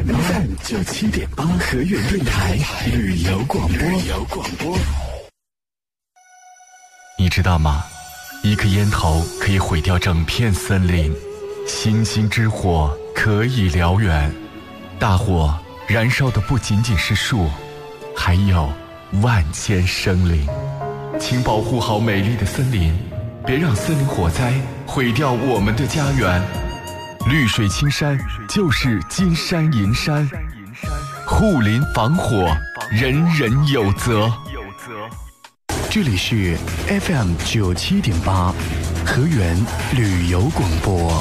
FM 97.8河源电台旅游广播。 你知道吗？一颗烟头可以毁掉整片森林，星星之火可以燎原。大火燃烧的不仅仅是树，还有万千生灵。请保护好美丽的森林，别让森林火灾毁掉我们的家园。绿水青山就是金山银山，护林防火，人人有责。 这里是 FM 97.8河源旅游广播。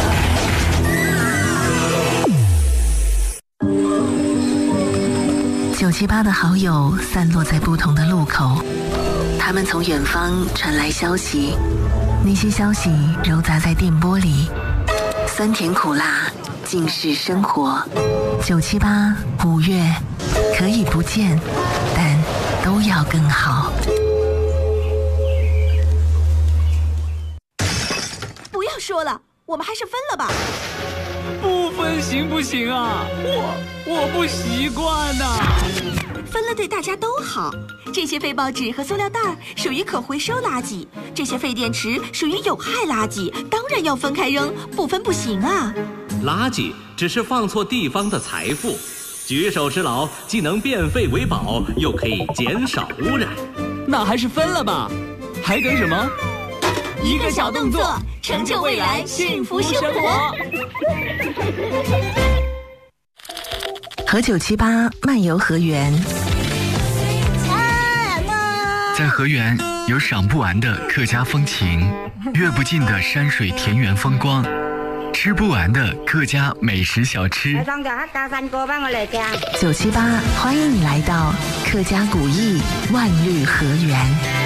978的好友散落在不同的路口，他们从远方传来消息，那些消息揉杂在电波里，酸甜苦辣尽是生活。978 5月可以不见，但都要更好。 不要说了，我们还是分了吧。 不分行不行啊？我不习惯呐。 分了对大家都好。这些废报纸和塑料袋属于可回收垃圾，这些废电池属于有害垃圾，当然要分开扔，不分不行啊。 垃圾只是放错地方的财富，举手之劳既能变废为宝，又可以减少污染。 那还是分了吧，还等什么？ 一个小动作，成就未来幸福生活。 和978漫游河源。 在河源有赏不完的客家风情，阅不尽的山水田园风光，吃不完的客家美食小吃。 978欢迎你来到客家古艺万绿河源。